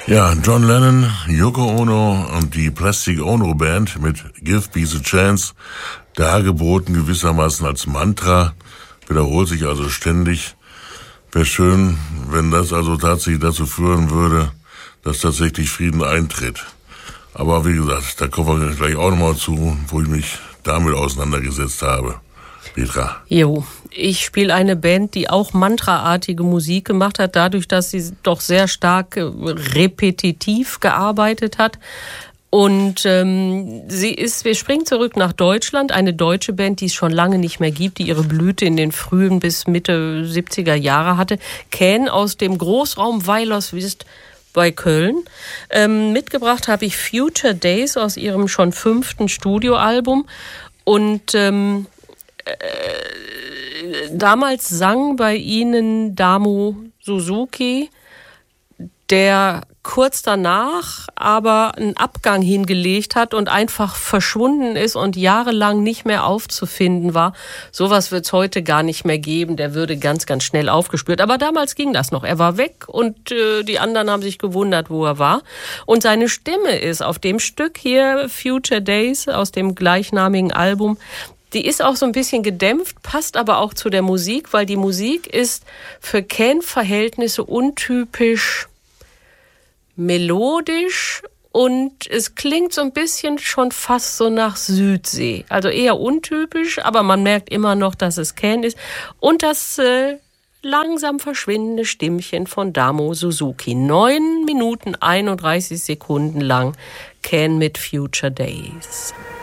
Ja, John Lennon, Yoko Ono und die Plastic Ono Band mit Give Peace a Chance, dargeboten gewissermaßen als Mantra, wiederholt sich also ständig. Wäre schön, wenn das also tatsächlich dazu führen würde, dass tatsächlich Frieden eintritt. Aber wie gesagt, da kommen wir gleich auch nochmal zu, wo ich mich damit auseinandergesetzt habe. Petra. Jo, ich spiele eine Band, die auch mantraartige Musik gemacht hat, dadurch, dass sie doch sehr stark repetitiv gearbeitet hat. Und wir springen zurück nach Deutschland, eine deutsche Band, die es schon lange nicht mehr gibt, die ihre Blüte in den frühen bis Mitte 70er Jahre hatte. Can aus dem Großraum Weilerswist bei Köln. Mitgebracht habe ich Future Days aus ihrem schon 5. Studioalbum. Und damals sang bei ihnen Damo Suzuki, der kurz danach aber einen Abgang hingelegt hat und einfach verschwunden ist und jahrelang nicht mehr aufzufinden war. Sowas wird es heute gar nicht mehr geben. Der würde ganz, ganz schnell aufgespürt. Aber damals ging das noch. Er war weg und die anderen haben sich gewundert, wo er war. Und seine Stimme ist auf dem Stück hier, Future Days, aus dem gleichnamigen Album, die ist auch so ein bisschen gedämpft, passt aber auch zu der Musik, weil die Musik ist für Can-Verhältnisse untypisch melodisch und es klingt so ein bisschen schon fast so nach Südsee. Also eher untypisch, aber man merkt immer noch, dass es Can ist. Und das langsam verschwindende Stimmchen von Damo Suzuki. 9 Minuten 31 Sekunden lang Can mit Future Days.